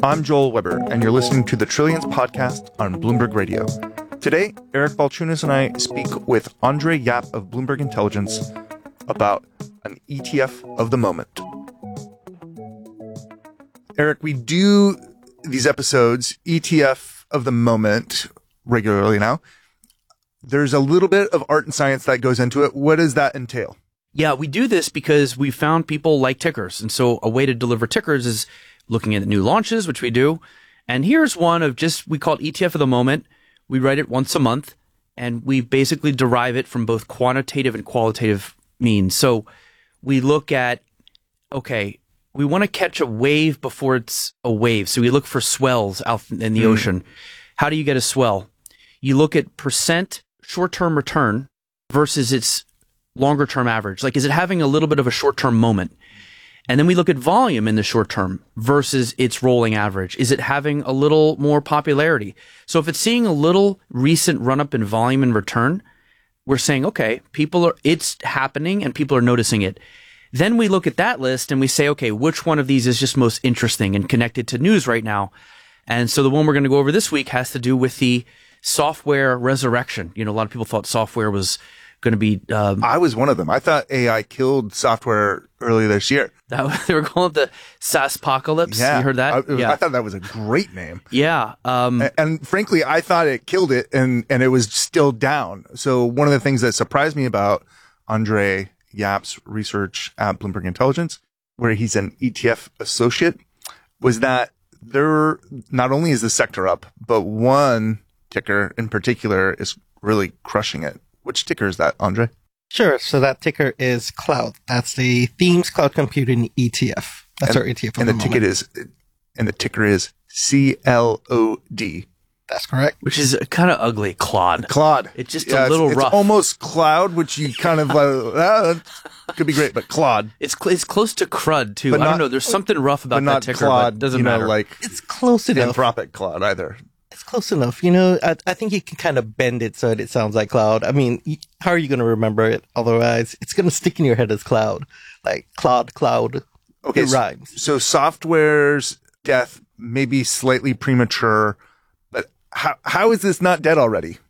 I'm Joel Weber, and you're listening to the Trillions podcast on Bloomberg Radio. Today, Eric Balchunas and I speak with Andre Yap of Bloomberg Intelligence about an ETF of the moment. Eric, we do these episodes, ETF of the moment, regularly now. There's a little bit of art and science that goes into it. What does that entail? Yeah, we do this because we found people like tickers. And so a way to deliver tickers is looking at new launches, which we do. And here's one of we call it ETF of the moment. We write it once a month, and we basically derive it from both quantitative and qualitative means. So we look at, okay, we want to catch a wave before it's a wave. So we look for swells out in the ocean. How do you get a swell? You look at percent short-term return versus its longer-term average. Like, is it having a little bit of a short-term moment? And then we look at volume in the short term versus its rolling average. Is it having a little more popularity? So if it's seeing a little recent run-up in volume and return, we're saying, okay, it's happening and people are noticing it. Then we look at that list and we say, okay, which one of these is just most interesting and connected to news right now? And so the one we're going to go over this week has to do with the software resurrection. You know, a lot of people thought software was going to be... I was one of them. I thought AI killed software earlier this year. They were calling it the SaaSpocalypse. Yeah. You heard that? I thought that was a great name. Yeah. And frankly, I thought it killed it and it was still down. So one of the things that surprised me about Andre Yap's research at Bloomberg Intelligence, where he's an ETF associate, was that there not only is the sector up, but one ticker in particular is really crushing it. Which ticker is that, Andre? Sure. So that ticker is Cloud. That's the Themes Cloud Computing ETF. That's our ETF. And the ticker is CLOD. That's correct. Which is kind of ugly. Claude. It's just a little rough. It's almost cloud, which you kind of could be great, but Claude. It's close to crud too. I don't know. There's something rough about that ticker, Claude, but it doesn't matter. Like it's close enough. Anthropic Claude either. It's close enough. You know, I think you can kind of bend it so it sounds like cloud. I mean, how are you going to remember it? Otherwise, it's going to stick in your head as cloud. Like cloud. Okay, it rhymes. So software's death may be slightly premature, but how is this not dead already?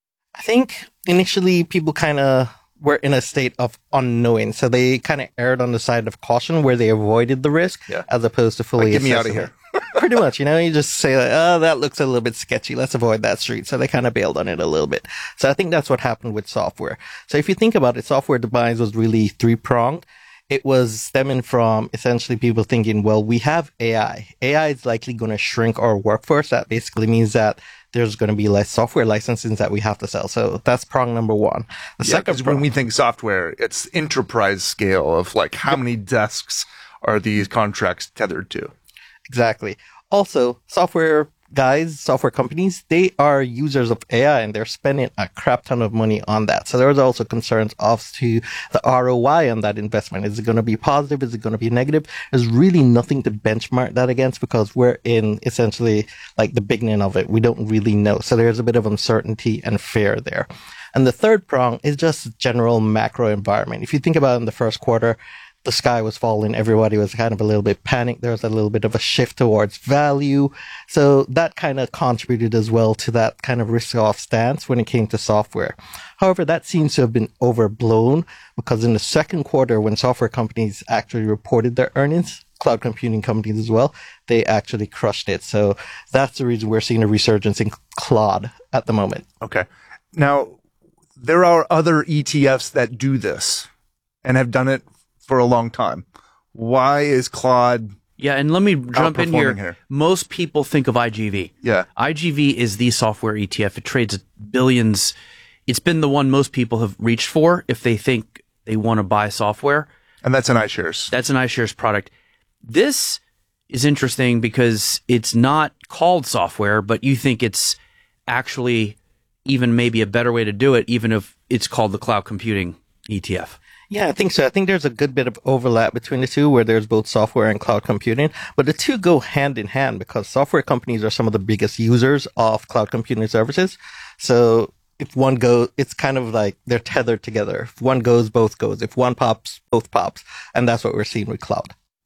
I think initially people kind of were in a state of unknowing. So they kind of erred on the side of caution where they avoided the risk as opposed to fully get me out of here. Pretty much, you know, you just say, like, oh, that looks a little bit sketchy. Let's avoid that street. So they kind of bailed on it a little bit. So I think that's what happened with software. So if you think about it, software demise was really three-pronged. It was stemming from essentially people thinking, well, we have AI. AI is likely going to shrink our workforce. That basically means that there's going to be less software licenses that we have to sell. So that's prong number one. The second prong, when we think software, it's enterprise scale of like how many desks are these contracts tethered to? Exactly. Also, software companies, they are users of AI and they're spending a crap ton of money on that. So there's also concerns as to the ROI on that investment. Is it going to be positive? Is it going to be negative? There's really nothing to benchmark that against because we're in essentially like the beginning of it. We don't really know. So there's a bit of uncertainty and fear there. And the third prong is just general macro environment. If you think about it in the first quarter, the sky was falling. Everybody was kind of a little bit panicked. There was a little bit of a shift towards value. So that kind of contributed as well to that kind of risk-off stance when it came to software. However, that seems to have been overblown because in the second quarter, when software companies actually reported their earnings, cloud computing companies as well, they actually crushed it. So that's the reason we're seeing a resurgence in Claude at the moment. Okay. Now, there are other ETFs that do this and have done it for a long time. Why is Claude? Yeah, and let me jump in here. Most people think of IGV. Yeah. IGV is the software ETF. It trades at billions. It's been the one most people have reached for if they think they want to buy software. And that's an iShares. That's an iShares product. This is interesting because it's not called software, but you think it's actually even maybe a better way to do it, even if it's called the cloud computing ETF. Yeah, I think so. I think there's a good bit of overlap between the two where there's both software and cloud computing, but the two go hand in hand because software companies are some of the biggest users of cloud computing services. So if one goes, it's kind of like they're tethered together. If one goes, both goes. If one pops, both pops. And that's what we're seeing with cloud.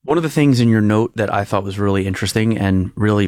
One of the things in your note that I thought was really interesting and really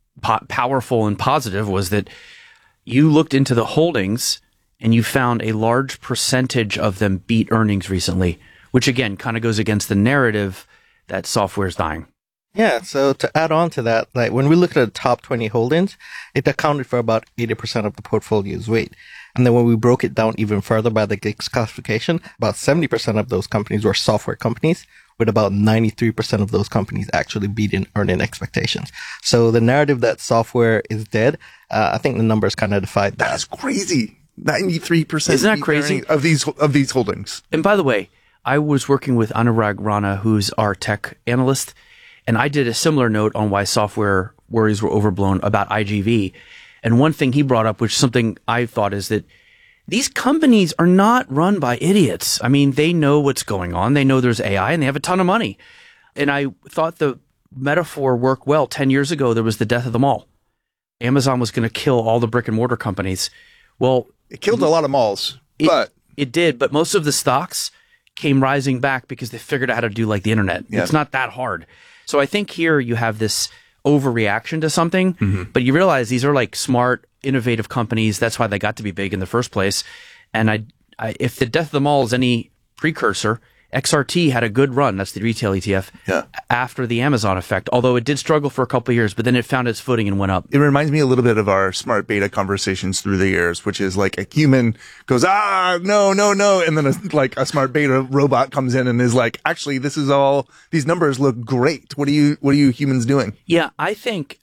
powerful and positive was that you looked into the holdings and you found a large percentage of them beat earnings recently, which again kind of goes against the narrative that software is dying. Yeah, so to add on to that, like when we look at the top 20 holdings, it accounted for about 80% of the portfolio's weight. And then when we broke it down even further by the GICS classification, about 70% of those companies were software companies, with about 93% of those companies actually beating earning expectations. So the narrative that software is dead, I think the numbers kind of defied that. That's crazy. 93%. Isn't that crazy? Of these holdings. And by the way, I was working with Anurag Rana, who's our tech analyst, and I did a similar note on why software worries were overblown about IGV. And one thing he brought up, which is something I thought, is that these companies are not run by idiots. I mean, they know what's going on. They know there's AI and they have a ton of money. And I thought the metaphor worked well. 10 years ago, there was the death of them all. Amazon was going to kill all the brick and mortar companies. Well, it killed a lot of malls, but it did. But most of the stocks came rising back because they figured out how to do like the internet. Yeah. It's not that hard. So I think here you have this overreaction to something, but you realize these are like smart, innovative companies. That's why they got to be big in the first place. And if the death of them all is any precursor, XRT had a good run. That's the retail ETF after the Amazon effect, although it did struggle for a couple of years, but then it found its footing and went up. It reminds me a little bit of our smart beta conversations through the years, which is like a human goes, no. And then a smart beta robot comes in and is like, actually, these numbers look great. What are you humans doing? Yeah, I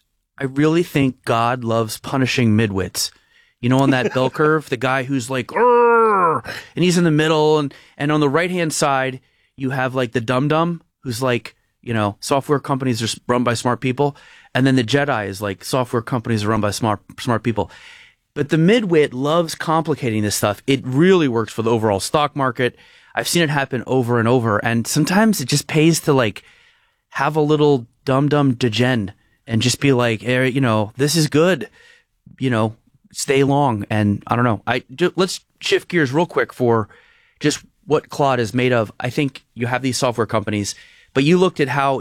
really think God loves punishing midwits. You know, on that bell curve, the guy who's like, "Urgh!" and he's in the middle, and on the right-hand side, you have like the dum-dum, who's like, you know, software companies are run by smart people, and then the Jedi is like, software companies are run by smart people. But the midwit loves complicating this stuff. It really works for the overall stock market. I've seen it happen over and over, and sometimes it just pays to like have a little dum-dum degen and just be like, you know, this is good, you know, stay long. And I don't know. Let's shift gears real quick for just what Claude is made of. I think you have these software companies, but you looked at how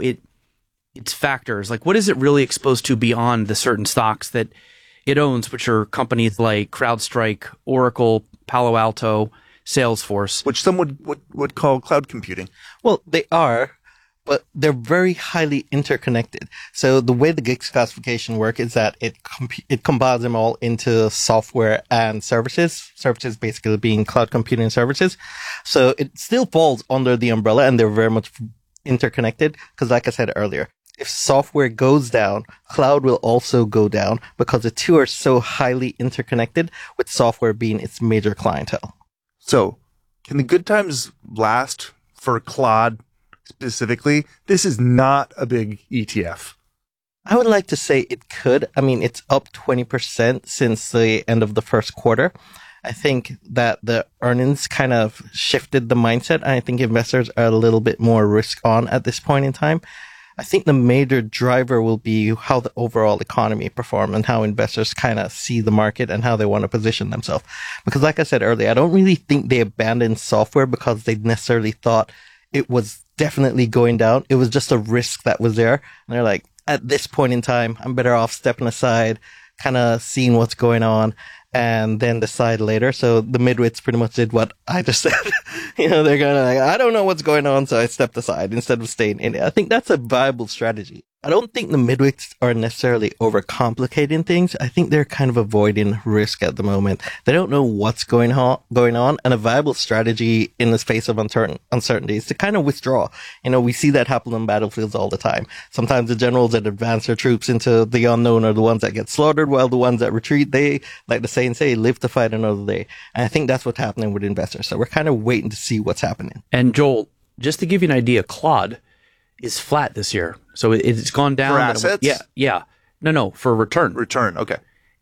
its factors, like what is it really exposed to beyond the certain stocks that it owns, which are companies like CrowdStrike, Oracle, Palo Alto, Salesforce, which some would call cloud computing. Well, they are, but they're very highly interconnected. So the way the GICS classification work is that it combines them all into software and services. Services basically being cloud computing services. So it still falls under the umbrella, and they're very much interconnected. Because like I said earlier, if software goes down, cloud will also go down because the two are so highly interconnected, with software being its major clientele. So can the good times last for Claude? Specifically, this is not a big ETF. I would like to say it could. I mean, it's up 20% since the end of the first quarter. I think that the earnings kind of shifted the mindset. And I think investors are a little bit more risk on at this point in time. I think the major driver will be how the overall economy performs and how investors kind of see the market and how they want to position themselves. Because like I said earlier, I don't really think they abandoned software because they necessarily thought it was definitely going down. It was just a risk that was there. And they're like, at this point in time, I'm better off stepping aside, kind of seeing what's going on, and then decide later. So the midwits pretty much did what I just said. You know, they're going to like, I don't know what's going on, so I stepped aside instead of staying in it. I think that's a viable strategy. I don't think the midwits are necessarily overcomplicating things. I think they're kind of avoiding risk at the moment. They don't know what's going on, and a viable strategy in the face of uncertainty is to kind of withdraw. You know, we see that happen on battlefields all the time. Sometimes the generals that advance their troops into the unknown are the ones that get slaughtered, while the ones that retreat, they, like the saying say, live to fight another day. And I think that's what's happening with investors. So we're kind of waiting to see what's happening. And Joel, just to give you an idea, Claude is flat this year. So it's gone down. For assets? Yeah. No, for return. Return, okay.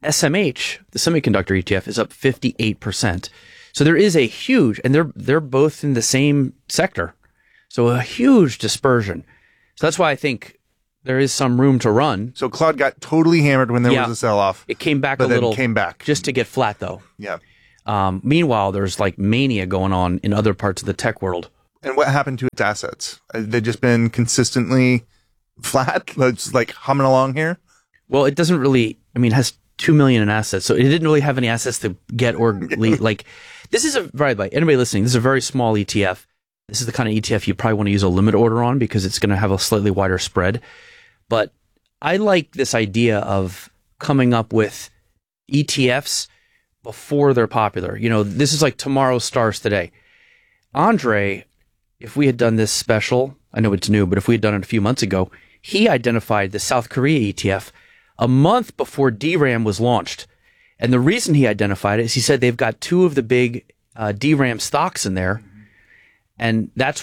SMH, the semiconductor ETF, is up 58%. So there is a huge, and they're both in the same sector. So a huge dispersion. So that's why I think there is some room to run. So Claude got totally hammered when there was a sell-off. It came back a little. Came back. Just to get flat, though. Yeah. Meanwhile, there's like mania going on in other parts of the tech world. And what happened to its assets? They've just been consistently flat, it's like humming along here. Well, it doesn't really, I mean, it has 2 million in assets. So it didn't really have any assets to get or lead. Like, this is anybody listening, this is a very small ETF. This is the kind of ETF you probably want to use a limit order on because it's going to have a slightly wider spread. But I like this idea of coming up with ETFs before they're popular. You know, this is like tomorrow's stars today. Andre, if we had done this special, I know it's new, but if we had done it a few months ago, he identified the South Korea ETF a month before DRAM was launched. And the reason he identified it is he said they've got two of the big DRAM stocks in there. And that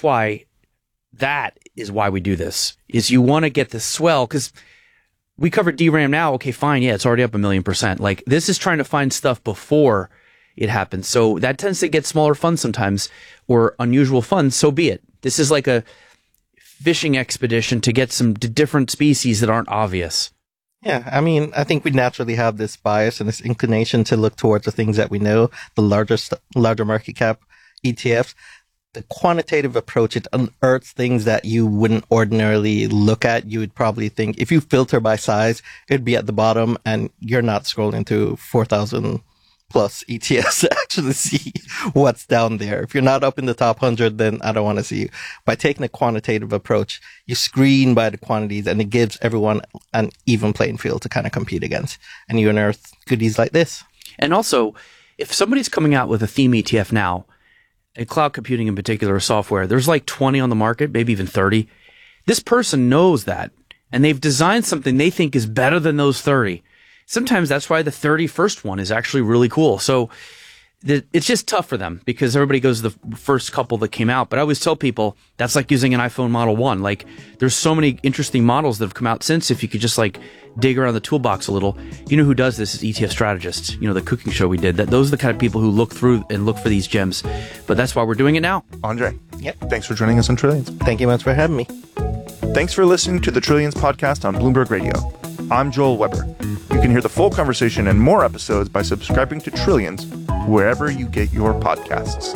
is why we do this, is you want to get the swell, because we covered DRAM now. Okay, fine. Yeah, it's already up 1,000,000%. Like, this is trying to find stuff before it happens. So that tends to get smaller funds sometimes, or unusual funds. So be it. This is like a fishing expedition to get some different species that aren't obvious. Yeah, I mean, I think we naturally have this bias and this inclination to look towards the things that we know, the larger market cap ETFs. The quantitative approach, it unearths things that you wouldn't ordinarily look at. You would probably think, if you filter by size, it'd be at the bottom, and you're not scrolling through 4,000 plus ETFs to actually see what's down there. If you're not up in the top 100, then I don't want to see you. By taking a quantitative approach, you screen by the quantities, and it gives everyone an even playing field to kind of compete against. And you unearth goodies like this. And also, if somebody's coming out with a theme ETF now, and cloud computing in particular, or software, there's like 20 on the market, maybe even 30. This person knows that, and they've designed something they think is better than those 30. Sometimes that's why the 31st one is actually really cool. So it's just tough for them because everybody goes to the first couple that came out. But I always tell people that's like using an iPhone Model 1. Like, there's so many interesting models that have come out since. If you could just like dig around the toolbox a little. You know who does this is ETF Strategists. You know, the cooking show we did. Those are the kind of people who look through and look for these gems. But that's why we're doing it now. Andre, Yep. Thanks for joining us on Trillions. Thank you much for having me. Thanks for listening to the Trillions podcast on Bloomberg Radio. I'm Joel Weber. You can hear the full conversation and more episodes by subscribing to Trillions wherever you get your podcasts.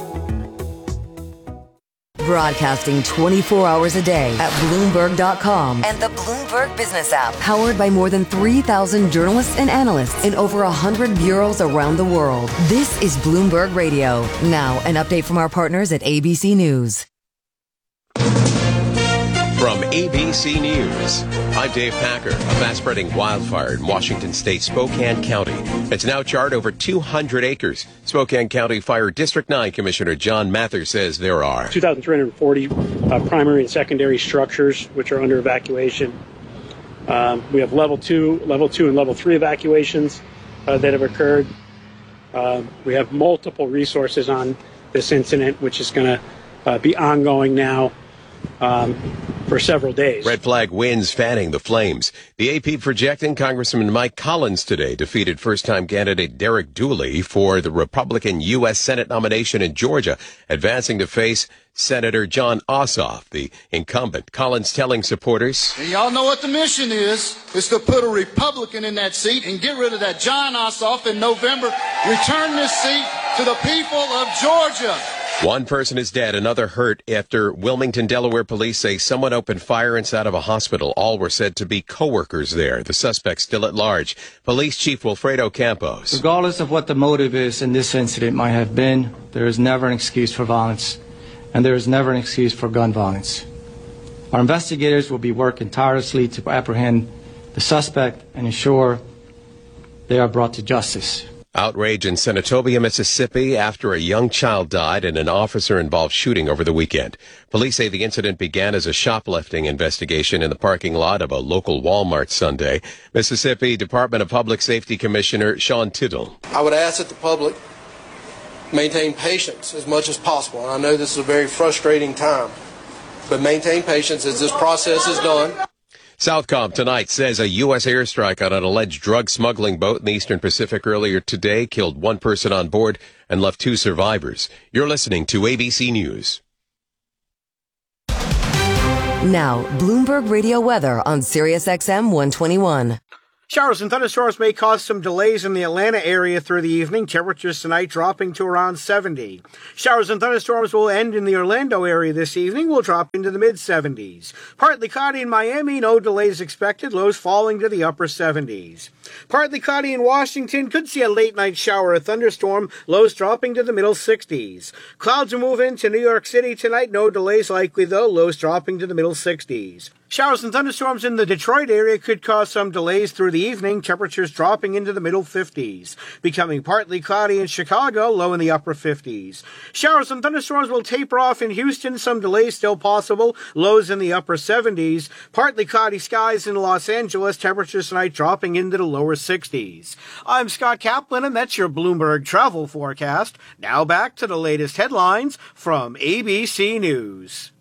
Broadcasting 24 hours a day at Bloomberg.com and the Bloomberg Business app. Powered by more than 3,000 journalists and analysts in over 100 bureaus around the world. This is Bloomberg Radio. Now, an update from our partners at ABC News. From ABC News, I'm Dave Packer. A fast-spreading wildfire in Washington State, Spokane County. It's now charred over 200 acres. Spokane County Fire District 9 Commissioner John Mather says there are 2,340 primary and secondary structures which are under evacuation. We have level 2 and level 3 evacuations that have occurred. We have multiple resources on this incident, which is going to be ongoing now for several days. Red flag winds fanning the flames. The AP projecting Congressman Mike Collins today defeated first-time candidate Derek Dooley for the Republican U.S. Senate nomination in Georgia, advancing to face Senator Jon Ossoff, the incumbent. Collins telling supporters, y'all know what the mission is. It's to put a Republican in that seat and get rid of that Jon Ossoff in November. Return this seat to the people of Georgia. One person is dead, another hurt after Wilmington, Delaware police say someone opened fire inside of a hospital. All were said to be co-workers there. The suspect still at large. Police Chief Wilfredo Campos. Regardless of what the motive is in this incident might have been, there is never an excuse for violence, and there is never an excuse for gun violence. Our investigators will be working tirelessly to apprehend the suspect and ensure they are brought to justice. Outrage in Senatobia, Mississippi after a young child died in an officer-involved shooting over the weekend. Police say the incident began as a shoplifting investigation in the parking lot of a local Walmart Sunday. Mississippi Department of Public Safety Commissioner Sean Tittle. I would ask that the public maintain patience as much as possible. And I know this is a very frustrating time, but maintain patience as this process is done. Southcom tonight says a U.S. airstrike on an alleged drug smuggling boat in the Eastern Pacific earlier today killed one person on board and left 2 survivors. You're listening to ABC News. Now, Bloomberg Radio weather on Sirius XM 121. Showers and thunderstorms may cause some delays in the Atlanta area through the evening. Temperatures tonight dropping to around 70. Showers and thunderstorms will end in the Orlando area this evening. Will drop into the mid-70s. Partly cloudy in Miami. No delays expected. Lows falling to the upper 70s. Partly cloudy in Washington. Could see a late-night shower or thunderstorm. Lows dropping to the middle 60s. Clouds will move into New York City tonight. No delays likely, though. Lows dropping to the middle 60s. Showers and thunderstorms in the Detroit area could cause some delays through the evening. Temperatures dropping into the middle 50s. Becoming partly cloudy in Chicago, low in the upper 50s. Showers and thunderstorms will taper off in Houston. Some delays still possible. Lows in the upper 70s. Partly cloudy skies in Los Angeles. Temperatures tonight dropping into the lower 60s. I'm Scott Kaplan, and that's your Bloomberg travel forecast. Now back to the latest headlines from ABC News.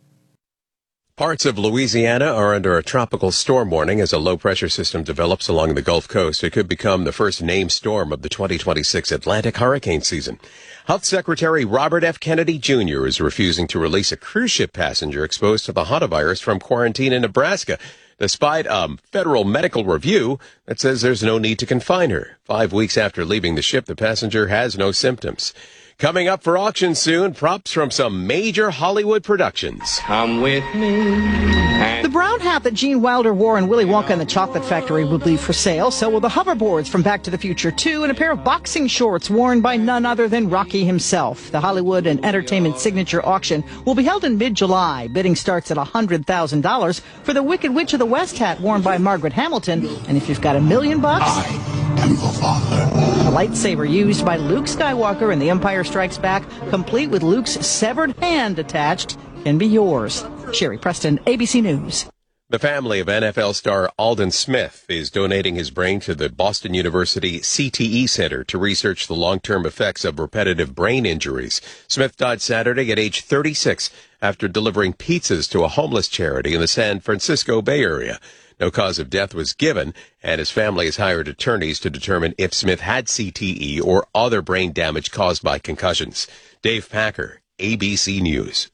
Parts of Louisiana are under a tropical storm warning as a low-pressure system develops along the Gulf Coast. It could become the first named storm of the 2026 Atlantic hurricane season. Health Secretary Robert F. Kennedy Jr. is refusing to release a cruise ship passenger exposed to the hantavirus from quarantine in Nebraska, despite a federal medical review that says there's no need to confine her. 5 weeks after leaving the ship, the passenger has no symptoms. Coming up for auction soon, props from some major Hollywood productions. Come with me. The brown hat that Gene Wilder wore in Willy Wonka and the Chocolate Factory will be for sale. So will the hoverboards from Back to the Future 2 and a pair of boxing shorts worn by none other than Rocky himself. The Hollywood and Entertainment Signature Auction will be held in mid-July. Bidding starts at $100,000 for the Wicked Witch of the West hat worn by Margaret Hamilton. And if you've got $1 million bucks, I am your father. A lightsaber used by Luke Skywalker in The Empire Strikes Back, complete with Luke's severed hand attached, can be yours. Sherry Preston, ABC News. The family of NFL star Aldon Smith is donating his brain to the Boston University CTE Center to research the long-term effects of repetitive brain injuries. Smith died Saturday at age 36 after delivering pizzas to a homeless charity in the San Francisco Bay Area. No cause of death was given, and his family has hired attorneys to determine if Smith had CTE or other brain damage caused by concussions. Dave Packer, ABC News.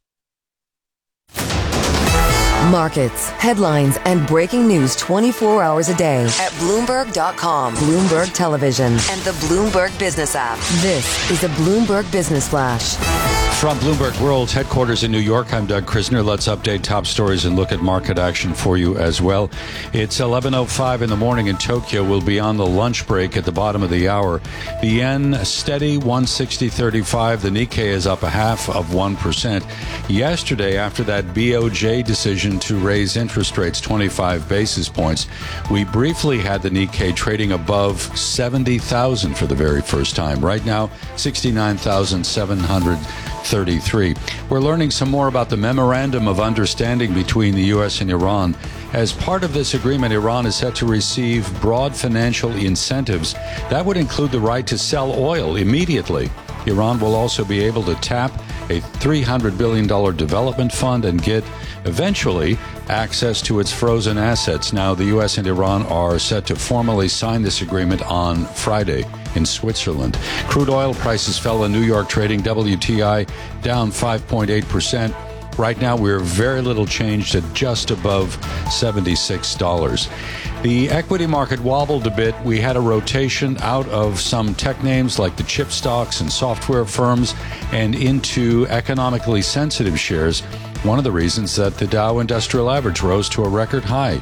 Markets, headlines, and breaking news 24 hours a day at Bloomberg.com, Bloomberg Television, and the Bloomberg Business app. This is a Bloomberg Business Flash. From Bloomberg World headquarters in New York, I'm Doug Krisner. Let's update top stories and look at market action for you as well. It's 11:05 in the morning in Tokyo. We'll be on the lunch break at the bottom of the hour. The yen steady 160.35. The Nikkei is up 0.5%. Yesterday, after that BOJ decision to raise interest rates 25 basis points, we briefly had the Nikkei trading above 70,000 for the very first time. Right now, 69,733. We're learning some more about the Memorandum of Understanding between the U.S. and Iran. As part of this agreement, Iran is set to receive broad financial incentives. That would include the right to sell oil immediately. Iran will also be able to tap a $300 billion development fund and get, eventually, access to its frozen assets. Now, the U.S. and Iran are set to formally sign this agreement on Friday in Switzerland. Crude oil prices fell in New York trading, WTI down 5.8%. Right now, we're very little changed at just above $76. The equity market wobbled a bit. We had a rotation out of some tech names like the chip stocks and software firms and into economically sensitive shares. One of the reasons that the Dow Industrial Average rose to a record high,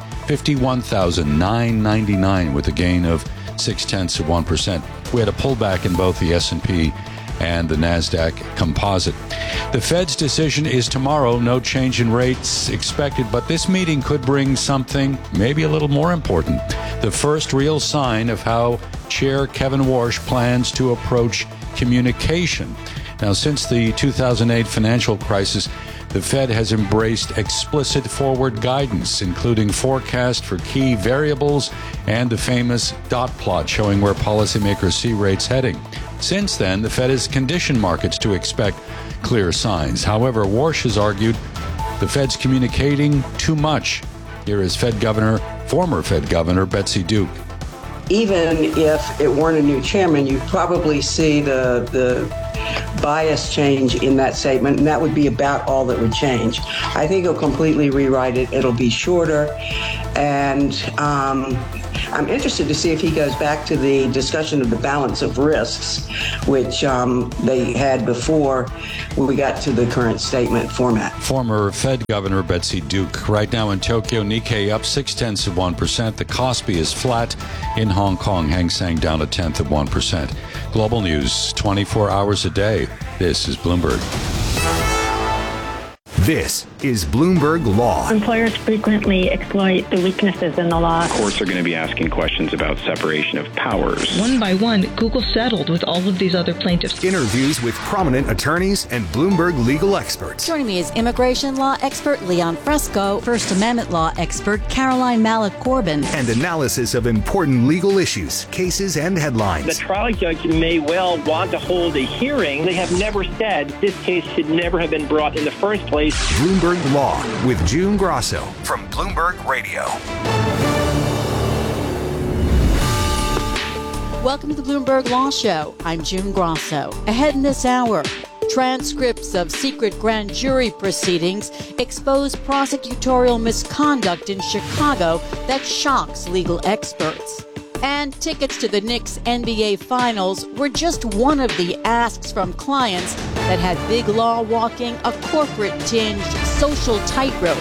51,999, with a gain of 0.6%. We had a pullback in both the S&P and the NASDAQ Composite. The Fed's decision is tomorrow. No change in rates expected, but this meeting could bring something maybe a little more important. The first real sign of how Chair Kevin Warsh plans to approach communication. Now, since the 2008 financial crisis, the Fed has embraced explicit forward guidance, including forecast for key variables and the famous dot plot showing where policymakers see rates heading. Since then, the Fed has conditioned markets to expect clear signs. However, Warsh has argued the Fed's communicating too much. Here is former Fed Governor Betsy Duke. Even if it weren't a new chairman, you'd probably see the bias change in that statement, and that would be about all that would change. I think he'll completely rewrite it. It'll be shorter, and I'm interested to see if he goes back to the discussion of the balance of risks, which they had before we got to the current statement format. Former Fed Governor Betsy Duke. Right now in Tokyo, Nikkei up 0.6%. The Kospi is flat. In Hong Kong, Hang Seng down 0.1%. Global news 24 hours a day. This is Bloomberg. This is Bloomberg Law. Employers frequently exploit the weaknesses in the law. Courts are going to be asking questions about separation of powers. One by one, Google settled with all of these other plaintiffs. Interviews with prominent attorneys and Bloomberg legal experts. Joining me is immigration law expert Leon Fresco, First Amendment law expert Caroline Malik-Corbin, and analysis of important legal issues, cases, and headlines. The trial judge may well want to hold a hearing. They have never said this case should never have been brought in the first place. Bloomberg Law with June Grosso from Bloomberg Radio. Welcome to the Bloomberg Law Show. I'm June Grosso. Ahead in this hour, transcripts of secret grand jury proceedings expose prosecutorial misconduct in Chicago that shocks legal experts. And tickets to the Knicks NBA Finals were just one of the asks from clients that had big law walking a corporate-tinged social tightrope.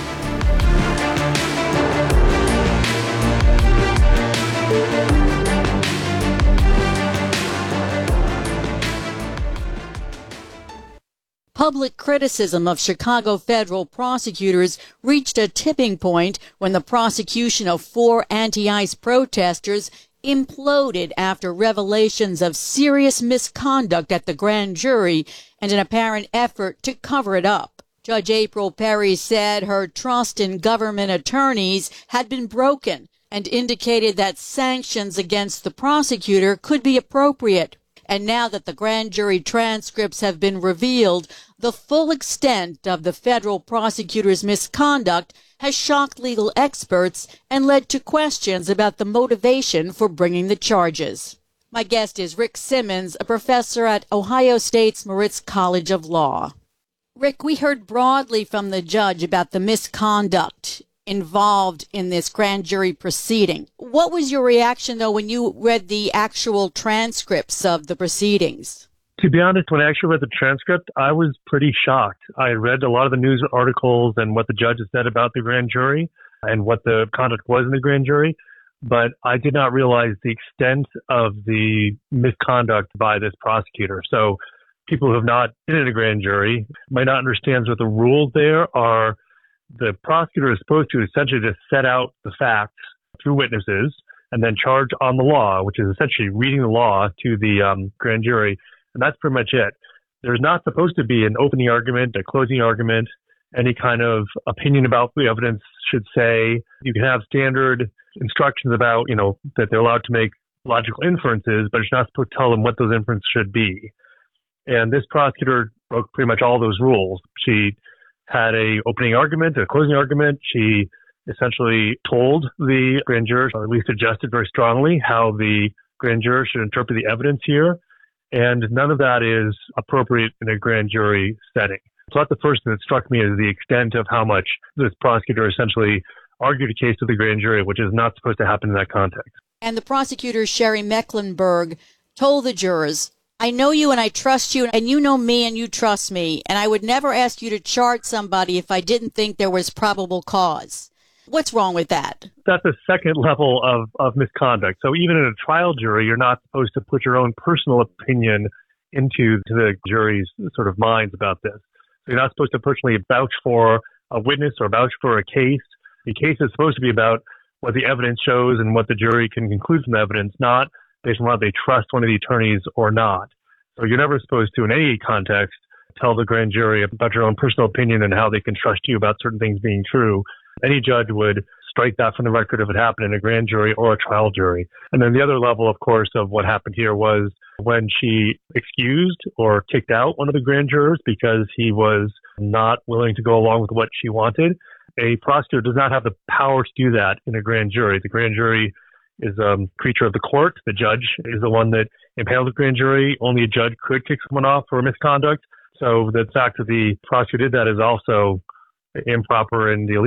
Public criticism of Chicago federal prosecutors reached a tipping point when the prosecution of 4 anti-ICE protesters imploded after revelations of serious misconduct at the grand jury and an apparent effort to cover it up. Judge April Perry said her trust in government attorneys had been broken and indicated that sanctions against the prosecutor could be appropriate. And now that the grand jury transcripts have been revealed, the full extent of the federal prosecutor's misconduct has shocked legal experts and led to questions about the motivation for bringing the charges. My guest is Rick Simmons, a professor at Ohio State's Moritz College of Law. Rick, we heard broadly from the judge about the misconduct involved in this grand jury proceeding. What was your reaction, though, when you read the actual transcripts of the proceedings? To be honest, when I actually read the transcript, I was pretty shocked. I read a lot of the news articles and what the judge had said about the grand jury and what the conduct was in the grand jury, but I did not realize the extent of the misconduct by this prosecutor. So people who have not been in a grand jury might not understand what the rules there are. The prosecutor is supposed to essentially just set out the facts through witnesses and then charge on the law, which is essentially reading the law to the grand jury. And that's pretty much it. There's not supposed to be an opening argument, a closing argument, any kind of opinion about the evidence should say. You can have standard instructions about, that they're allowed to make logical inferences, but it's not supposed to tell them what those inferences should be. And this prosecutor broke pretty much all those rules. She had a opening argument, a closing argument. She essentially told the grand jurors, or at least suggested very strongly, how the grand jurors should interpret the evidence here. And none of that is appropriate in a grand jury setting. So that's the first thing that struck me is the extent of how much this prosecutor essentially argued a case to the grand jury, which is not supposed to happen in that context. And the prosecutor, Sherry Mecklenburg, told the jurors, I know you and I trust you, and you know me and you trust me, and I would never ask you to charge somebody if I didn't think there was probable cause. What's wrong with that? That's a second level of misconduct. So even in a trial jury, you're not supposed to put your own personal opinion into the jury's sort of minds about this. So you're not supposed to personally vouch for a witness or vouch for a case. The case is supposed to be about what the evidence shows and what the jury can conclude from the evidence, not based on whether they trust one of the attorneys or not. So you're never supposed to, in any context, tell the grand jury about your own personal opinion and how they can trust you about certain things being true. Any judge would strike that from the record if it happened in a grand jury or a trial jury. And then the other level, of course, of what happened here was when she excused or kicked out one of the grand jurors because he was not willing to go along with what she wanted. A prosecutor does not have the power to do that in a grand jury. The grand jury is a creature of the court. The judge is the one that impaneled the grand jury. Only a judge could kick someone off for misconduct. So the fact that the prosecutor did that is also improper and illegal.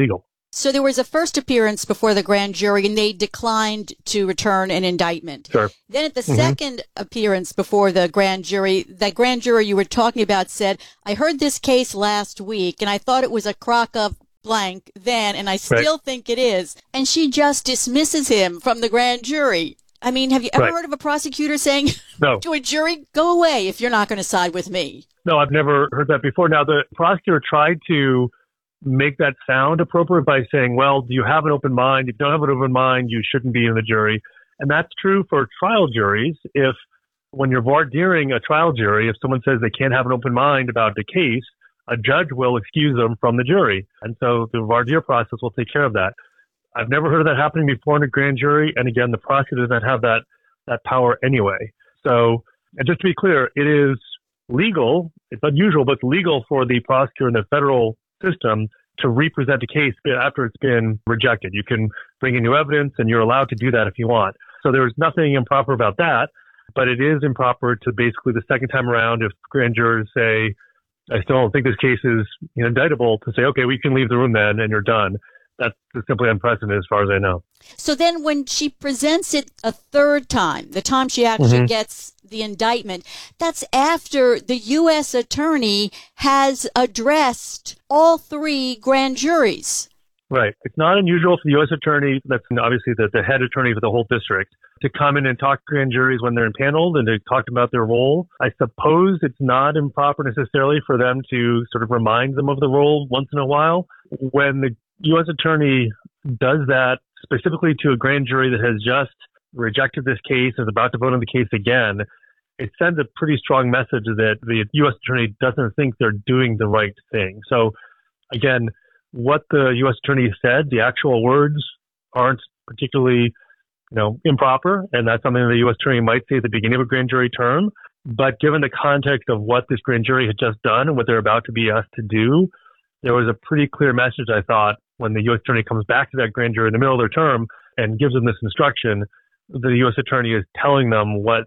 So there was a first appearance before the grand jury, and they declined to return an indictment. Sure. Then at the second appearance before the grand jury, that grand jury you were talking about said, I heard this case last week, and I thought it was a crock of blank then, and I still think it is. And she just dismisses him from the grand jury. I mean, have you ever heard of a prosecutor saying to a jury, go away if you're not going to side with me? No, I've never heard that before. Now, the prosecutor tried to make that sound appropriate by saying, well, do you have an open mind? If you don't have an open mind, you shouldn't be in the jury. And that's true for trial juries. If when you're voir direing a trial jury, if someone says they can't have an open mind about the case, a judge will excuse them from the jury. And so the voir dire process will take care of that. I've never heard of that happening before in a grand jury. And again, the prosecutor doesn't have that power anyway. So, and just to be clear, it is legal. It's unusual, but it's legal for the prosecutor in the federal system to represent a case after it's been rejected. You can bring in new evidence, and you're allowed to do that if you want. So there's nothing improper about that, but it is improper to basically the second time around, if grand jurors say, I still don't think this case is indictable, to say, okay, we can leave the room then, and you're done. That's simply unprecedented as far as I know. So then when she presents it a third time, the time she actually gets the indictment, that's after the U.S. attorney has addressed all three grand juries. Right. It's not unusual for the U.S. attorney, that's obviously the head attorney for the whole district, to come in and talk to grand juries when they're impaneled and to talk about their role. I suppose it's not improper necessarily for them to sort of remind them of the role once in a while. When the U.S. attorney does that specifically to a grand jury that has just rejected this case and is about to vote on the case again, it sends a pretty strong message that the U.S. attorney doesn't think they're doing the right thing. So again, what the U.S. attorney said, the actual words aren't particularly, improper. And that's something the U.S. attorney might say at the beginning of a grand jury term. But given the context of what this grand jury had just done and what they're about to be asked to do, there was a pretty clear message, I thought, when the U.S. attorney comes back to that grand jury in the middle of their term and gives them this instruction, the U.S. attorney is telling them what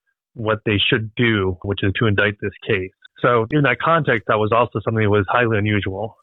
they should do, which is to indict this case. So in that context, that was also something that was highly unusual.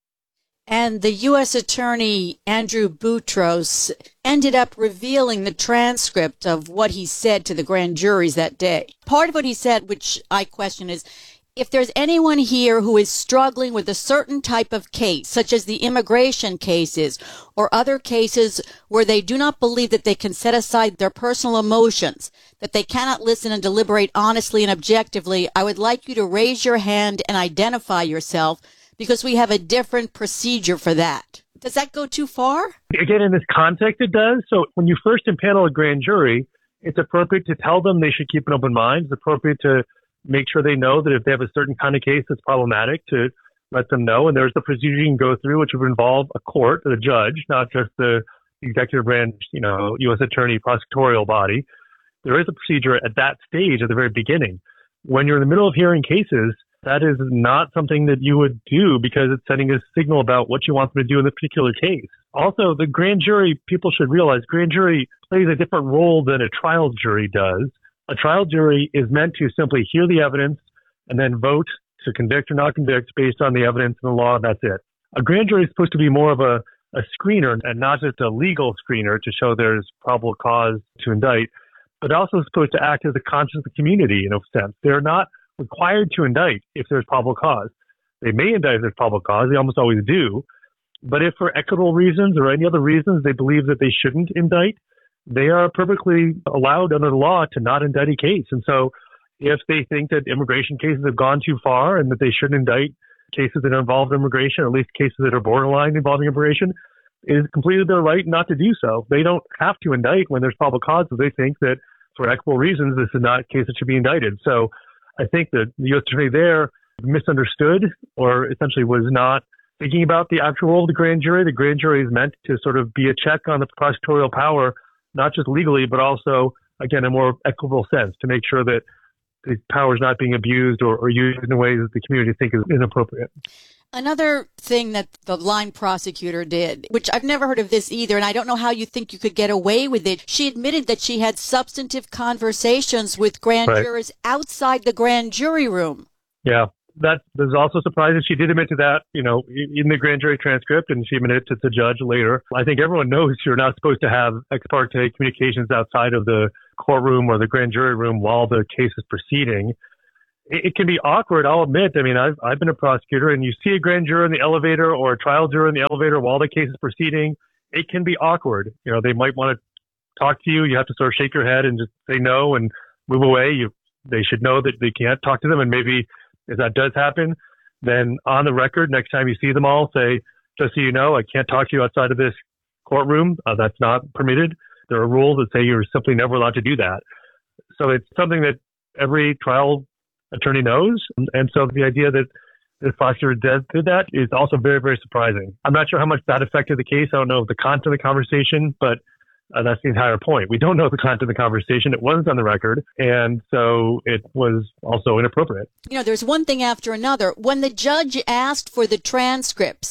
And the U.S. attorney, Andrew Boutros, ended up revealing the transcript of what he said to the grand juries that day. Part of what he said, which I question, is if there's anyone here who is struggling with a certain type of case, such as the immigration cases or other cases where they do not believe that they can set aside their personal emotions, that they cannot listen and deliberate honestly and objectively, I would like you to raise your hand and identify yourself, because we have a different procedure for that. Does that go too far? Again, in this context, it does. So when you first impanel a grand jury, it's appropriate to tell them they should keep an open mind. It's appropriate to make sure they know that if they have a certain kind of case that's problematic, to let them know. And there's the procedure you can go through, which would involve a court, a judge, not just the executive branch, U.S. attorney, prosecutorial body. There is a procedure at that stage at the very beginning. When you're in the middle of hearing cases, that is not something that you would do because it's sending a signal about what you want them to do in this particular case. Also, the grand jury, people should realize, grand jury plays a different role than a trial jury does. A trial jury is meant to simply hear the evidence and then vote to convict or not convict based on the evidence and the law, and that's it. A grand jury is supposed to be more of a screener and not just a legal screener to show there's probable cause to indict, but also supposed to act as a conscience of the community in a sense. They're not required to indict if there's probable cause. They may indict if there's probable cause. They almost always do. But if for equitable reasons or any other reasons they believe that they shouldn't indict, they are perfectly allowed under the law to not indict a case. And so if they think that immigration cases have gone too far and that they shouldn't indict cases that involve immigration, or at least cases that are borderline involving immigration, it is completely their right not to do so. They don't have to indict when there's probable cause if they think that for equitable reasons this is not a case that should be indicted. So I think that the U.S. attorney there misunderstood or essentially was not thinking about the actual role of the grand jury. The grand jury is meant to sort of be a check on the prosecutorial power, not just legally, but also, again, in a more equitable sense to make sure that the power is not being abused or used in ways that the community think is inappropriate. Another thing that the line prosecutor did, which I've never heard of this either, and I don't know how you think you could get away with it, she admitted that she had substantive conversations with grand jurors outside the grand jury room. Yeah, That was also surprising. She did admit to that, in the grand jury transcript, and she admitted to the judge later. I think everyone knows you're not supposed to have ex parte communications outside of the courtroom or the grand jury room while the case is proceeding. It can be awkward, I'll admit. I mean, I've been a prosecutor, and you see a grand juror in the elevator or a trial juror in the elevator while the case is proceeding. It can be awkward. They might want to talk to you. You have to sort of shake your head and just say no and move away. They should know that they can't talk to them. And maybe if that does happen, then on the record, next time you see them all, say, just so you know, I can't talk to you outside of this courtroom. That's not permitted. There are rules that say you're simply never allowed to do that. So it's something that every trial attorney knows. And so the idea that the prosecutor did that is also very, very surprising. I'm not sure how much that affected the case. I don't know the content of the conversation, but that's the entire point. We don't know the content of the conversation. It wasn't on the record. And so it was also inappropriate. There's one thing after another. When the judge initially asked for the transcripts,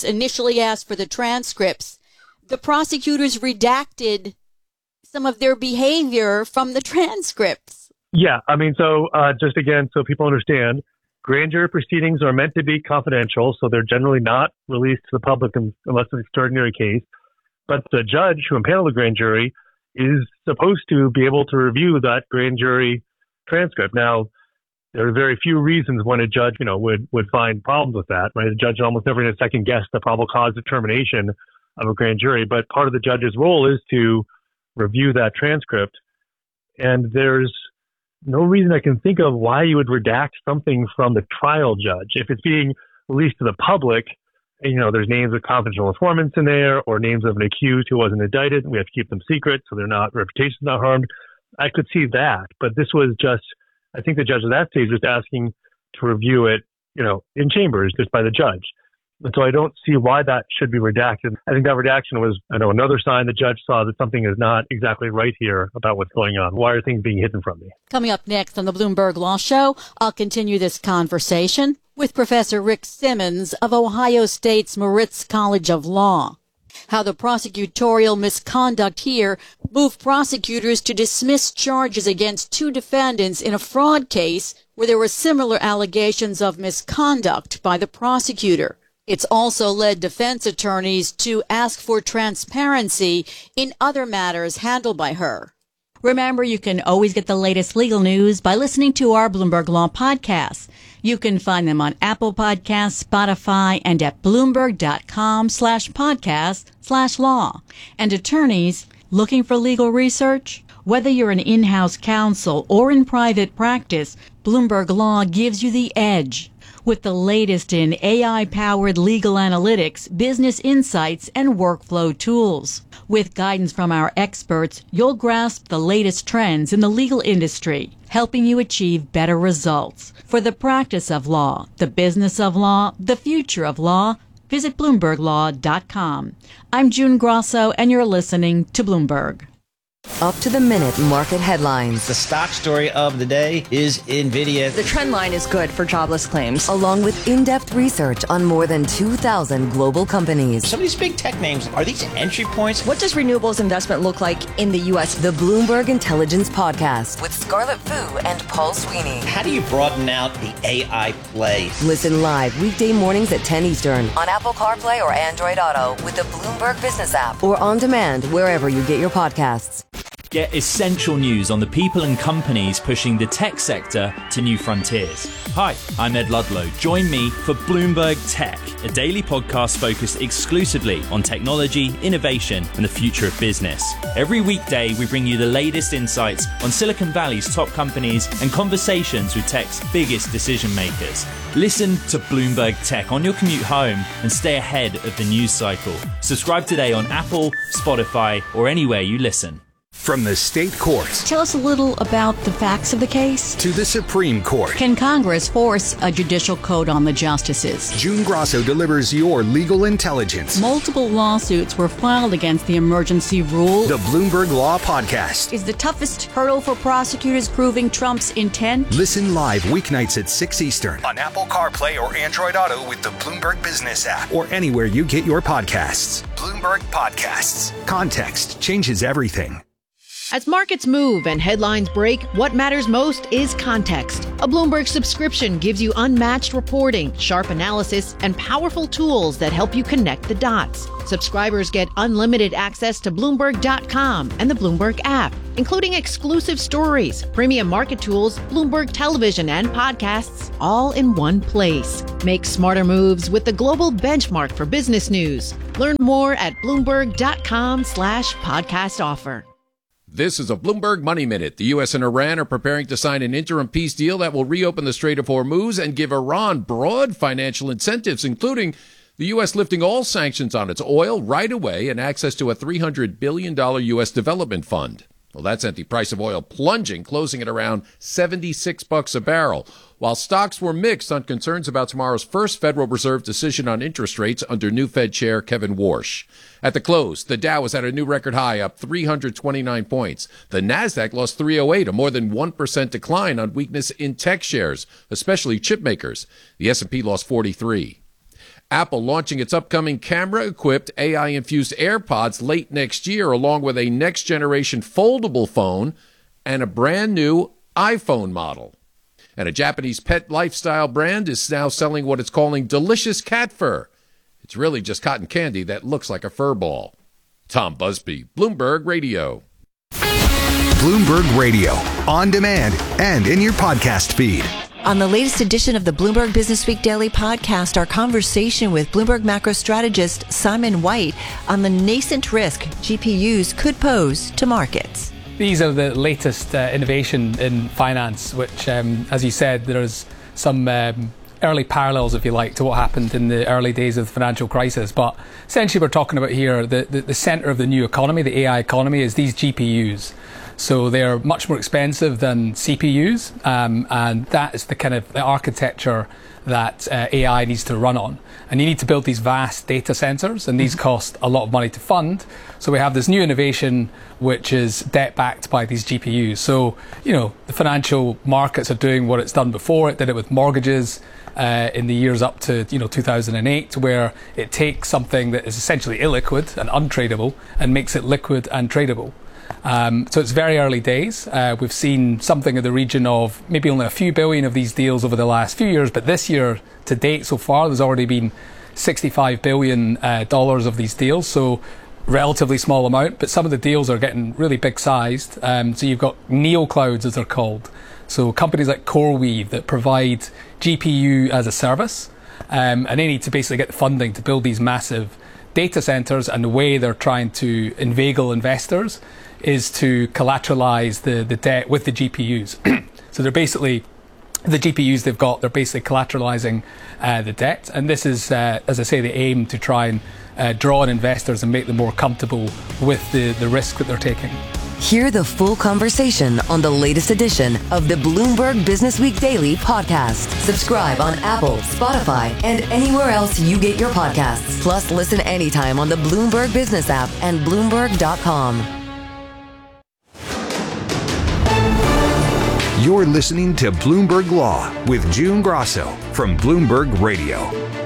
the prosecutors redacted some of their behavior from the transcripts. Yeah. I mean, so just again, so people understand, grand jury proceedings are meant to be confidential. So they're generally not released to the public unless it's an extraordinary case. But the judge who impaneled the grand jury is supposed to be able to review that grand jury transcript. Now, there are very few reasons when a judge, would find problems with that, right? The judge almost never going to second guess the probable cause determination of a grand jury. But part of the judge's role is to review that transcript. And there's no reason I can think of why you would redact something from the trial judge. If it's being released to the public, there's names of confidential informants in there or names of an accused who wasn't indicted. We have to keep them secret so their reputation's not harmed. I could see that, but this was just, I think the judge at that stage was asking to review it, in chambers just by the judge. And so I don't see why that should be redacted. I think that redaction was, another sign the judge saw that something is not exactly right here about what's going on. Why are things being hidden from me? Coming up next on the Bloomberg Law Show, I'll continue this conversation with Professor Rick Simmons of Ohio State's Moritz College of Law. How the prosecutorial misconduct here moved prosecutors to dismiss charges against two defendants in a fraud case where there were similar allegations of misconduct by the prosecutor. It's also led defense attorneys to ask for transparency in other matters handled by her. Remember, you can always get the latest legal news by listening to our Bloomberg Law podcasts. You can find them on Apple Podcasts, Spotify, and at Bloomberg.com/podcast/law. And attorneys looking for legal research? Whether you're an in-house counsel or in private practice, Bloomberg Law gives you the edge. With the latest in AI-powered legal analytics, business insights, and workflow tools. With guidance from our experts, you'll grasp the latest trends in the legal industry, helping you achieve better results. For the practice of law, the business of law, the future of law, visit BloombergLaw.com. I'm June Grosso, and you're listening to Bloomberg. Up-to-the-minute market headlines. The stock story of the day is NVIDIA. The trend line is good for jobless claims. Along with in-depth research on more than 2,000 global companies. Some of these big tech names, are these entry points? What does renewables investment look like in the U.S.? The Bloomberg Intelligence Podcast with Scarlett Fu and Paul Sweeney. How do you broaden out the AI play? Listen live weekday mornings at 10 Eastern on Apple CarPlay or Android Auto with the Bloomberg Business app or on demand wherever you get your podcasts. Get essential news on the people and companies pushing the tech sector to new frontiers. Hi, I'm Ed Ludlow. Join me for Bloomberg Tech, a daily podcast focused exclusively on technology, innovation, and the future of business. Every weekday, we bring you the latest insights on Silicon Valley's top companies and conversations with tech's biggest decision makers. Listen to Bloomberg Tech on your commute home and stay ahead of the news cycle. Subscribe today on Apple, Spotify, or anywhere you listen. From the state courts. Tell us a little about the facts of the case. To the Supreme Court. Can Congress force a judicial code on the justices? June Grosso delivers your legal intelligence. Multiple lawsuits were filed against the emergency rule. The Bloomberg Law Podcast. Is the toughest hurdle for prosecutors proving Trump's intent? Listen live weeknights at 6 Eastern on Apple CarPlay or Android Auto with the Bloomberg Business app or anywhere you get your podcasts. Bloomberg Podcasts. Context changes everything. As markets move and headlines break, what matters most is context. A Bloomberg subscription gives you unmatched reporting, sharp analysis, and powerful tools that help you connect the dots. Subscribers get unlimited access to Bloomberg.com and the Bloomberg app, including exclusive stories, premium market tools, Bloomberg television, and podcasts, all in one place. Make smarter moves with the global benchmark for business news. Learn more at Bloomberg.com/podcast offer. This is a Bloomberg Money Minute. The U.S. and Iran are preparing to sign an interim peace deal that will reopen the Strait of Hormuz and give Iran broad financial incentives, including the U.S. lifting all sanctions on its oil right away and access to a $300 billion U.S. development fund. Well, that sent the price of oil plunging, closing at around $76 a barrel, while stocks were mixed on concerns about tomorrow's first Federal Reserve decision on interest rates under new Fed Chair Kevin Warsh. At the close, the Dow was at a new record high, up 329 points. The Nasdaq lost 308, a more than 1% decline on weakness in tech shares, especially chip makers. The S&P lost 43. Apple launching its upcoming camera-equipped, AI-infused AirPods late next year, along with a next-generation foldable phone and a brand-new iPhone model. And a Japanese pet lifestyle brand is now selling what it's calling delicious cat fur. It's really just cotton candy that looks like a fur ball. Tom Busby, Bloomberg Radio. Bloomberg Radio, on demand and in your podcast feed. On the latest edition of the Bloomberg Businessweek Daily Podcast, our conversation with Bloomberg macro strategist Simon White on the nascent risk GPUs could pose to markets. These are the latest innovation in finance, which, as you said, there's some early parallels, if you like, to what happened in the early days of the financial crisis. But essentially, we're talking about here the center of the new economy, the AI economy, is these GPUs. So they're much more expensive than CPUs, and that is the kind of the architecture that AI needs to run on. And you need to build these vast data centers, and these cost a lot of money to fund. So we have this new innovation, which is debt-backed by these GPUs. So, you know, the financial markets are doing what it's done before. It did it with mortgages in the years up to, 2008, where it takes something that is essentially illiquid and untradeable and makes it liquid and tradable. So it's very early days. We've seen something in the region of maybe only a few billion of these deals over the last few years, but this year to date so far, there's already been $65 billion of these deals. So relatively small amount, but some of the deals are getting really big sized. So you've got neoclouds, as they're called. So companies like CoreWeave that provide GPU as a service, and they need to basically get the funding to build these massive data centers, and the way they're trying to inveigle investors is to collateralize the debt with the GPUs. So they're basically, the GPUs they've got, they're basically collateralizing the debt. And this is, as I say, the aim to try and draw in investors and make them more comfortable with the risk that they're taking. Hear the full conversation on the latest edition of the Bloomberg Businessweek Daily Podcast. Subscribe on Apple, Spotify, and anywhere else you get your podcasts. Plus, listen anytime on the Bloomberg Business app and Bloomberg.com. You're listening to Bloomberg Law with June Grasso from Bloomberg Radio.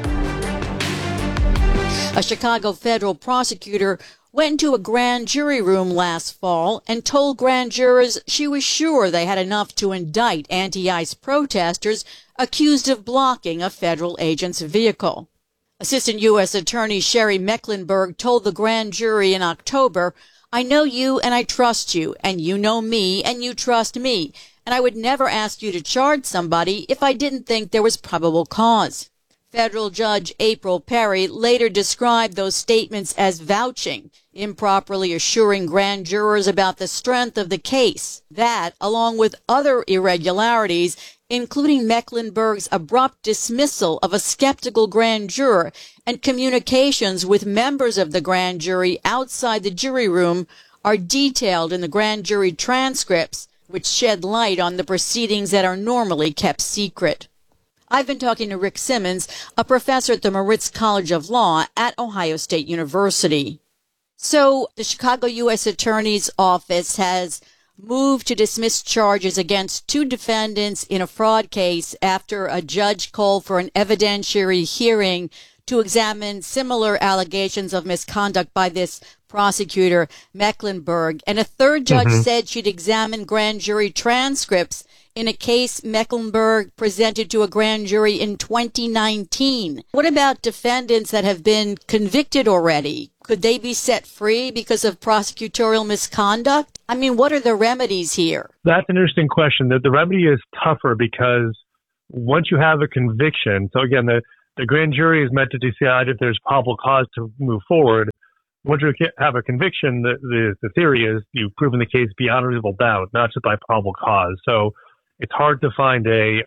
A Chicago federal prosecutor went into a grand jury room last fall and told grand jurors she was sure they had enough to indict anti-ICE protesters accused of blocking a federal agent's vehicle. Assistant U.S. Attorney Sherry Mecklenburg told the grand jury in October, "I know you and I trust you, and you know me and you trust me, and I would never ask you to charge somebody if I didn't think there was probable cause." Federal Judge April Perry later described those statements as vouching, improperly assuring grand jurors about the strength of the case. That, along with other irregularities, including Mecklenburg's abrupt dismissal of a skeptical grand juror and communications with members of the grand jury outside the jury room, are detailed in the grand jury transcripts, which shed light on the proceedings that are normally kept secret. I've been talking to Rick Simmons, a professor at the Moritz College of Law at Ohio State University. So the Chicago U.S. Attorney's Office has moved to dismiss charges against two defendants in a fraud case after a judge called for an evidentiary hearing to examine similar allegations of misconduct by this prosecutor Mecklenburg. And a third judge said she'd examine grand jury transcripts in a case Mecklenburg presented to a grand jury in 2019. What about defendants that have been convicted already? Could they be set free because of prosecutorial misconduct? I mean, what are the remedies here? That's an interesting question. The remedy is tougher because once you have a conviction, so again, the grand jury is meant to decide if there's probable cause to move forward. Once you have a conviction, the theory is you've proven the case beyond a reasonable doubt, not just by probable cause. So it's hard to find a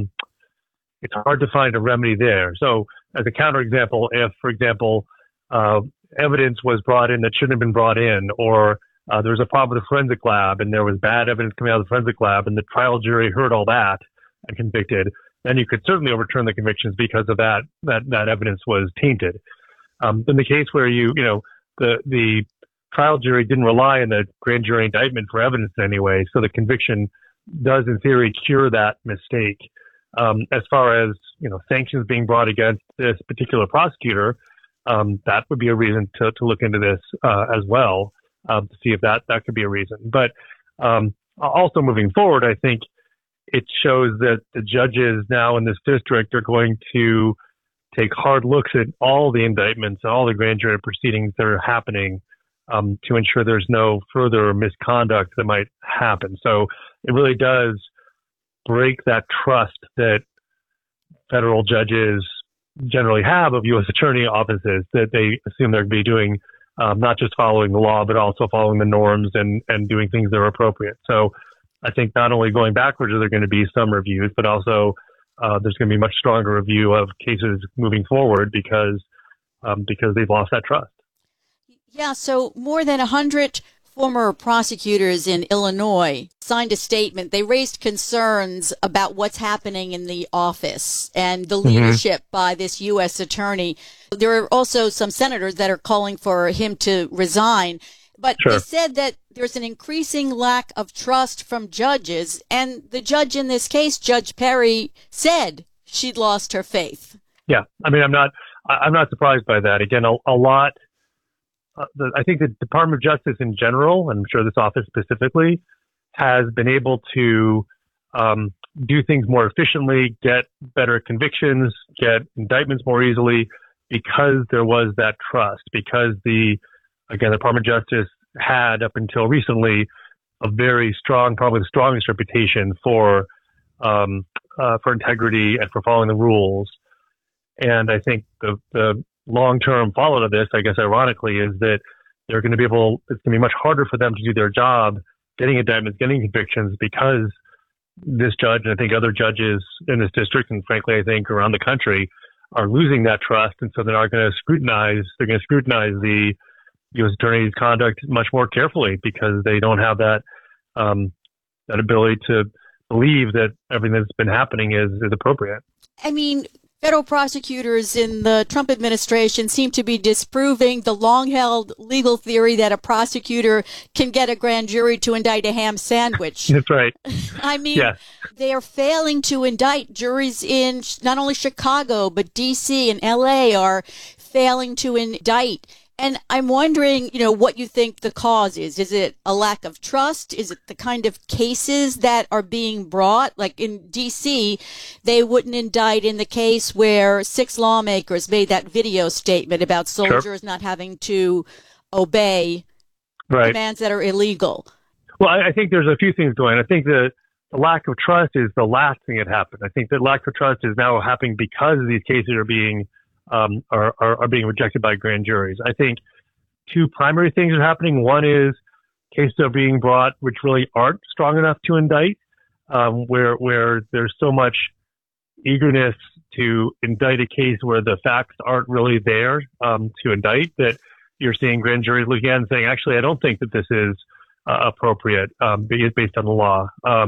remedy there. So as a counterexample, if, for example, evidence was brought in that shouldn't have been brought in, or there was a problem with the forensic lab and there was bad evidence coming out of the forensic lab and the trial jury heard all that and convicted, then you could certainly overturn the convictions because of that evidence was tainted. In the case where the trial jury didn't rely on the grand jury indictment for evidence in any way, so the conviction does in theory cure that mistake. As far as, sanctions being brought against this particular prosecutor, that would be a reason to look into this as well, to see if that could be a reason. But also moving forward, I think it shows that the judges now in this district are going to take hard looks at all the indictments and all the grand jury proceedings that are happening to ensure there's no further misconduct that might happen. So it really does break that trust that federal judges generally have of U.S. attorney offices, that they assume they're going to be doing not just following the law, but also following the norms and doing things that are appropriate. So I think not only going backwards are there going to be some reviews, but also there's going to be much stronger review of cases moving forward because they've lost that trust. Yeah, so more than 100 former prosecutors in Illinois signed a statement. They raised concerns about what's happening in the office and the leadership by this U.S. attorney. There are also some senators that are calling for him to resign. But They said that there's an increasing lack of trust from judges. And the judge in this case, Judge Perry, said she'd lost her faith. Yeah, I mean, I'm not surprised by that. Again, a lot. I think the Department of Justice in general, and I'm sure this office specifically, has been able to do things more efficiently, get better convictions, get indictments more easily, because there was that trust. Because the Department of Justice had up until recently a very strong, probably the strongest reputation for integrity and for following the rules. And I think the long-term follow to this, I guess, ironically, is that it's going to be much harder for them to do their job, getting indictments, getting convictions, because this judge, and I think other judges in this district, and frankly, I think around the country, are losing that trust. And so they're going to scrutinize the U.S. attorney's conduct much more carefully because they don't have that ability to believe that everything that's been happening is appropriate. I mean, federal prosecutors in the Trump administration seem to be disproving the long-held legal theory that a prosecutor can get a grand jury to indict a ham sandwich. That's right. I mean, They are failing to indict. Juries in not only Chicago, but D.C. and L.A. are failing to indict. And I'm wondering, what you think the cause is. Is it a lack of trust? Is it the kind of cases that are being brought? Like in D.C., they wouldn't indict in the case where 6 lawmakers made that video statement about soldiers not having to obey commands that are illegal. Well, I think there's a few things going on. I think the lack of trust is the last thing that happened. I think that lack of trust is now happening because these cases are being being rejected by grand juries. I think 2 primary things are happening. One is cases are being brought which really aren't strong enough to indict, where there's so much eagerness to indict a case where the facts aren't really there to indict, that you're seeing grand juries looking at and saying, actually, I don't think that this is appropriate based on the law.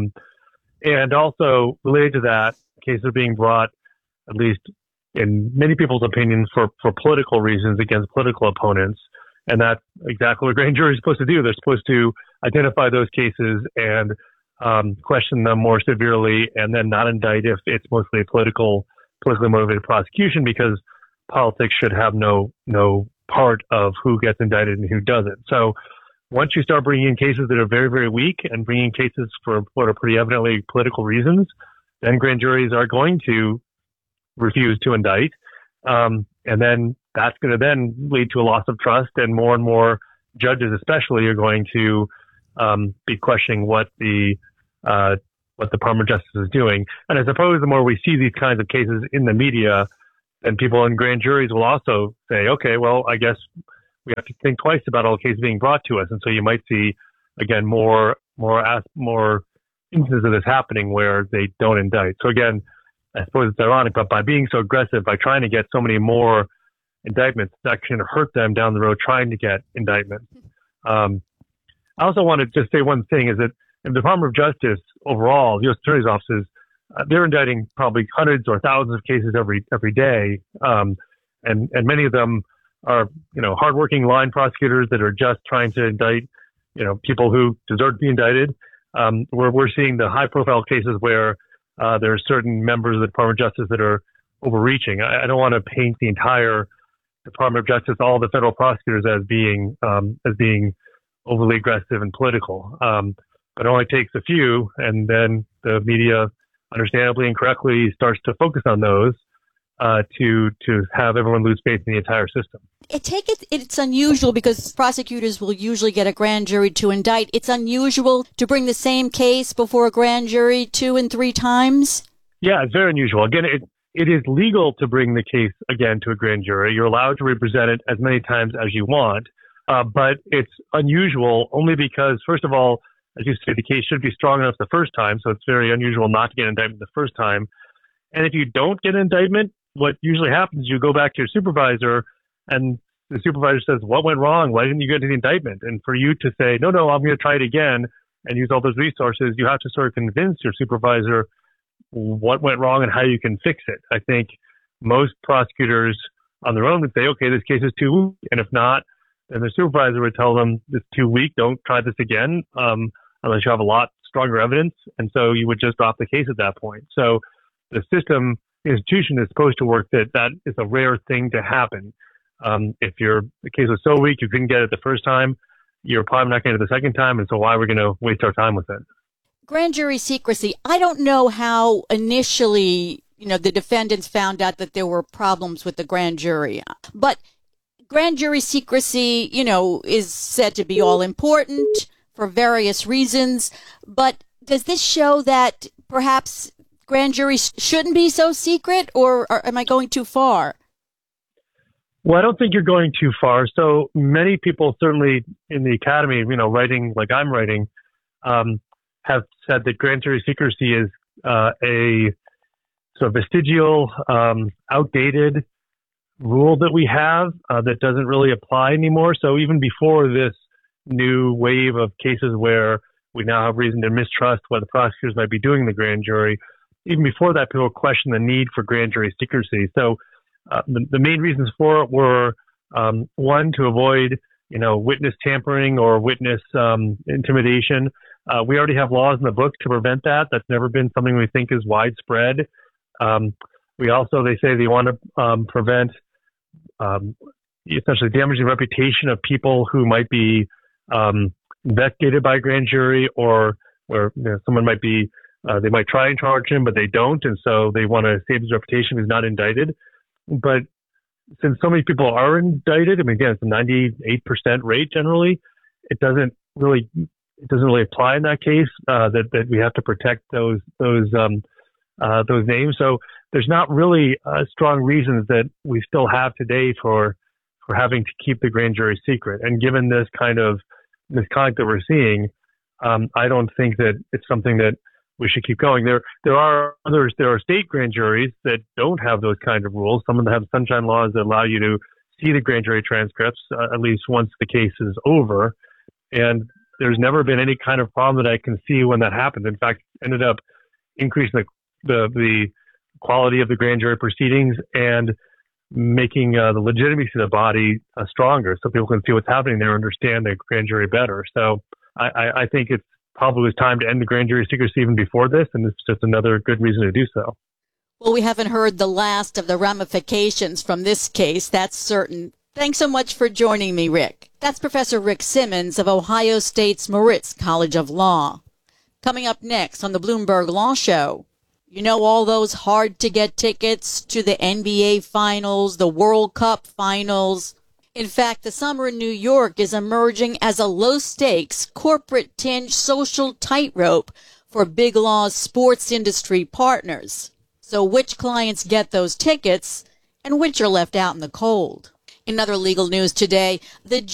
And also related to that, cases are being brought, at least in many people's opinions, for political reasons against political opponents. And that's exactly what grand jury is supposed to do. They're supposed to identify those cases and question them more severely, and then not indict if it's mostly a politically motivated prosecution, because politics should have no part of who gets indicted and who doesn't. So once you start bringing in cases that are very, very weak and bringing cases for what are pretty evidently political reasons, then grand juries are going to refuse to indict. And then that's going to then lead to a loss of trust, and more judges especially are going to be questioning what the Department of Justice is doing. And I suppose the more we see these kinds of cases in the media, then people in grand juries will also say, okay, well, I guess we have to think twice about all the cases being brought to us. And so you might see, again, more instances of this happening where they don't indict. So again, I suppose it's ironic, but by being so aggressive, by trying to get so many more indictments, it's actually going to hurt them down the road trying to get indictments. I also want to just say one thing is that in the Department of Justice overall, the U.S. Attorney's offices, they're indicting probably hundreds or thousands of cases every day. And many of them are, hardworking line prosecutors that are just trying to indict, people who deserve to be indicted. We're seeing the high profile cases where there are certain members of the Department of Justice that are overreaching. I don't want to paint the entire Department of Justice, all the federal prosecutors as being overly aggressive and political. But it only takes a few, and then the media, understandably and correctly, starts to focus on those to have everyone lose faith in the entire system. It's unusual because prosecutors will usually get a grand jury to indict. It's unusual to bring the same case before a grand jury 2 and 3 times. Yeah, it's very unusual. Again, it is legal to bring the case again to a grand jury. You're allowed to represent it as many times as you want. But it's unusual only because, first of all, as you say, the case should be strong enough the first time. So it's very unusual not to get an indictment the first time. And if you don't get an indictment, what usually happens is you go back to your supervisor and the supervisor says, what went wrong? Why didn't you get an indictment? And for you to say, no, I'm going to try it again and use all those resources, you have to sort of convince your supervisor what went wrong and how you can fix it. I think most prosecutors on their own would say, okay, this case is too weak. And if not, then the supervisor would tell them it's too weak. Don't try this again unless you have a lot stronger evidence. And so you would just drop the case at that point. So the system, the institution is supposed to work that is a rare thing to happen. If the case was so weak you couldn't get it the first time, you're probably not going to get it the second time. And so why are we going to waste our time with it? Grand jury secrecy. I don't know how initially, the defendants found out that there were problems with the grand jury, but grand jury secrecy, is said to be all important for various reasons. But does this show that perhaps grand juries shouldn't be so secret, or am I going too far? Well, I don't think you're going too far. So many people, certainly in the academy, writing like I'm writing, have said that grand jury secrecy is a sort of vestigial, outdated rule that we have that doesn't really apply anymore. So even before this new wave of cases where we now have reason to mistrust what the prosecutors might be doing in the grand jury, even before that, people question the need for grand jury secrecy. So the main reasons for it were, one, to avoid, witness tampering or witness intimidation. We already have laws in the book to prevent that. That's never been something we think is widespread. They say they want to prevent essentially damaging the reputation of people who might be investigated by a grand jury, or where someone might be, they might try and charge him, but they don't. And so they want to save his reputation if he's not indicted. But since so many people are indicted, again, it's a 98% rate generally, it doesn't really apply in that case, that we have to protect those names. So there's not really strong reasons that we still have today for having to keep the grand jury secret. And given this kind of misconduct that we're seeing, I don't think that it's something that we should keep going. There are others. There are state grand juries that don't have those kind of rules. Some of them have sunshine laws that allow you to see the grand jury transcripts at least once the case is over. And there's never been any kind of problem that I can see when that happens. In fact, it ended up increasing the quality of the grand jury proceedings and making the legitimacy of the body stronger, so people can see what's happening there, understand the grand jury better. So I think it's probably was time to end the grand jury secrecy even before this, and it's just another good reason to do so. Well, we haven't heard the last of the ramifications from this case, that's certain. Thanks so much for joining me, Rick. That's Professor Rick Simmons of Ohio State's Moritz College of Law. Coming up next on the Bloomberg Law Show, you know, all those hard-to-get tickets to the NBA Finals, the World Cup Finals. In fact, the summer in New York is emerging as a low-stakes, corporate-tinged social tightrope for Big Law's sports industry partners. So which clients get those tickets and which are left out in the cold? In other legal news today, the